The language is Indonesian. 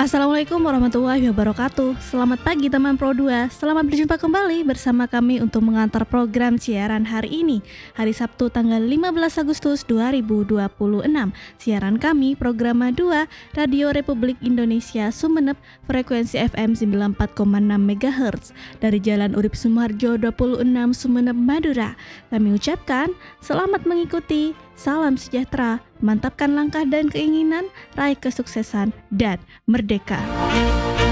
Assalamualaikum warahmatullahi wabarakatuh. Selamat pagi teman Pro 2. Selamat berjumpa kembali bersama kami untuk mengantar program siaran hari ini, hari Sabtu tanggal 15 Agustus 2026. Siaran kami program 2 Radio Republik Indonesia Sumeneb, frekuensi FM 94,6 MHz dari Jalan Urip Sumoharjo 26 Sumeneb, Madura. Kami ucapkan selamat mengikuti, salam sejahtera, mantapkan langkah dan keinginan, raih kesuksesan dan merdeka.